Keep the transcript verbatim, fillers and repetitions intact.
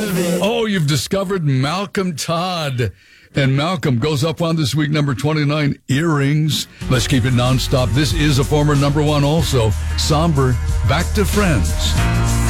Oh, you've discovered Malcolm Todd. And Malcolm goes up on this week, number twenty-nine, Earrings. Let's keep it nonstop. This is a former number one also. Somber, Back to Friends.